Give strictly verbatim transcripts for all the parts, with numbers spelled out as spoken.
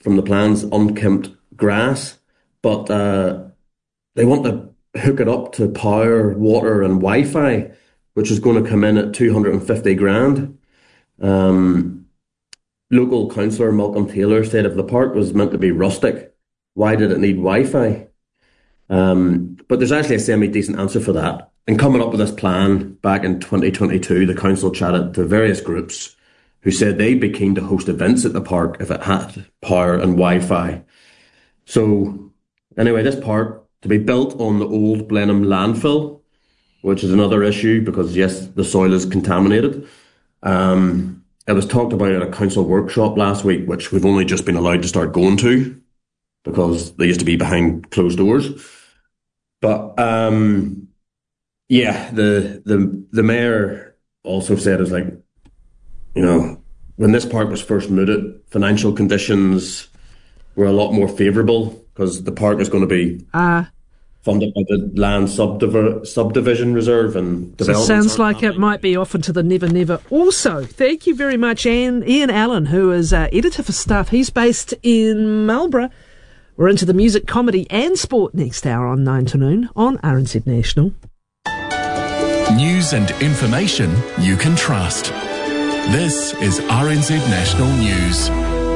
from the plans, unkempt grass, but uh, they want to hook it up to power, water and Wi-Fi, which is going to come in at two hundred fifty grand. Um, local councillor Malcolm Taylor said if the park was meant to be rustic, why did it need Wi-Fi? Um, but there's actually a semi-decent answer for that. And coming up with this plan back in twenty twenty-two, the council chatted to various groups who said they'd be keen to host events at the park if it had power and Wi-Fi. So anyway, this park to be built on the old Blenheim landfill, which is another issue because, yes, the soil is contaminated. Um, it was talked about at a council workshop last week, which we've only just been allowed to start going to because they used to be behind closed doors. But um, yeah, the the the mayor also said it's like, you know, when this park was first mooted, financial conditions were a lot more favourable because the park is going to be uh, funded by the land subdiv- subdivision reserve and development. So it sounds like happening. It might be offered to the Never Never. Also, thank you very much, Ian, Ian Allen, who is uh, editor for Stuff. He's based in Marlborough. We're into the music, comedy and sport next hour on nine to noon on R N Z National. News and information you can trust. This is R N Z National News.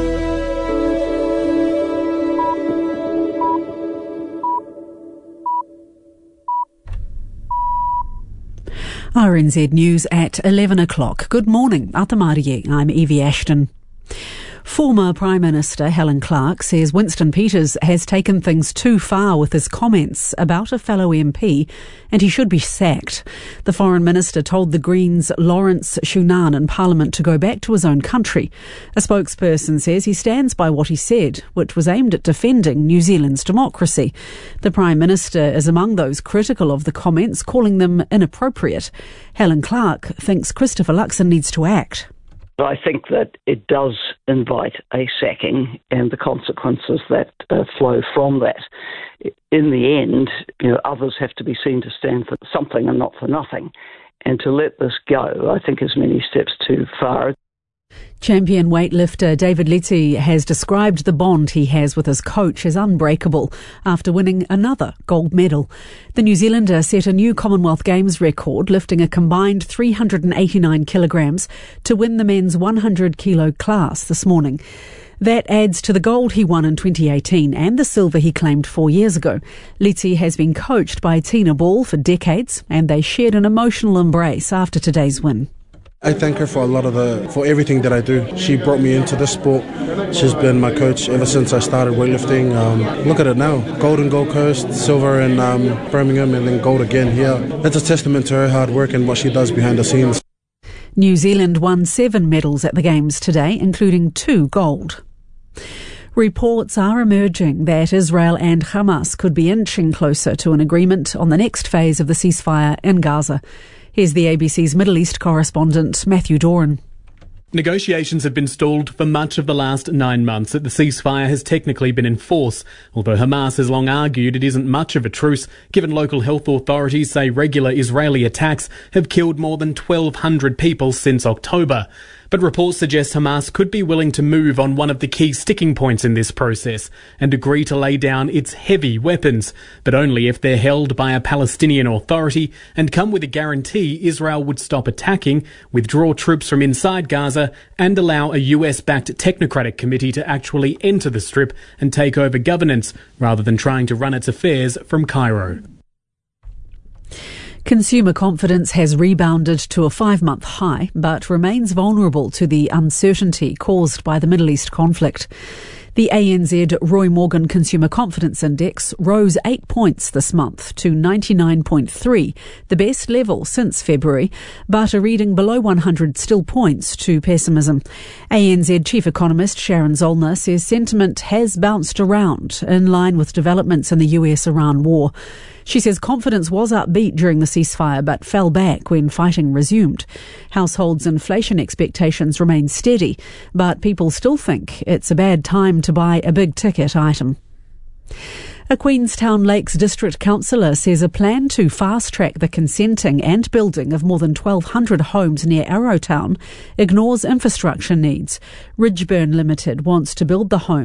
R N Z News at eleven o'clock. Good morning. Atamarie, I'm Evie Ashton. Former Prime Minister Helen Clark says Winston Peters has taken things too far with his comments about a fellow M P and he should be sacked. The Foreign Minister told the Greens' Lawrence Shunan in Parliament to go back to his own country. A spokesperson says he stands by what he said, which was aimed at defending New Zealand's democracy. The Prime Minister is among those critical of the comments, calling them inappropriate. Helen Clark thinks Christopher Luxon needs to act. I think that it does invite a sacking and the consequences that uh, flow from that. In the end, you know, others have to be seen to stand for something and not for nothing. And to let this go, I think, is many steps too far. Champion weightlifter David Letty has described the bond he has with his coach as unbreakable after winning another gold medal. The New Zealander set a new Commonwealth Games record, lifting a combined three hundred eighty-nine kilograms to win the men's one hundred kilo class this morning. That adds to the gold he won in twenty eighteen and the silver he claimed four years ago. Letty has been coached by Tina Ball for decades, and they shared an emotional embrace after today's win. I thank her for a lot of the, for everything that I do. She brought me into this sport. She's been my coach ever since I started weightlifting. Um, look at it now. Gold in Gold Coast, silver in um, Birmingham, and then gold again here. It's a testament to her hard work and what she does behind the scenes. New Zealand won seven medals at the Games today, including two gold. Reports are emerging that Israel and Hamas could be inching closer to an agreement on the next phase of the ceasefire in Gaza. Here's the A B C's Middle East correspondent, Matthew Doran. Negotiations have been stalled for much of the last nine months that the ceasefire has technically been in force, although Hamas has long argued it isn't much of a truce, given local health authorities say regular Israeli attacks have killed more than twelve hundred people since October. But reports suggest Hamas could be willing to move on one of the key sticking points in this process and agree to lay down its heavy weapons, but only if they're held by a Palestinian authority and come with a guarantee Israel would stop attacking, withdraw troops from inside Gaza and allow a U S-backed technocratic committee to actually enter the Strip and take over governance, rather than trying to run its affairs from Cairo. Consumer confidence has rebounded to a five-month high, but remains vulnerable to the uncertainty caused by the Middle East conflict. The A N Z Roy Morgan Consumer Confidence Index rose eight points this month to ninety-nine point three, the best level since February, but a reading below one hundred still points to pessimism. A N Z Chief Economist Sharon Zollner says sentiment has bounced around in line with developments in the U S Iran war. She says confidence was upbeat during the ceasefire but fell back when fighting resumed. Households' inflation expectations remain steady, but people still think it's a bad time to buy a big-ticket item. A Queenstown Lakes District Councillor says a plan to fast-track the consenting and building of more than twelve hundred homes near Arrowtown ignores infrastructure needs. Ridgeburn Limited wants to build the home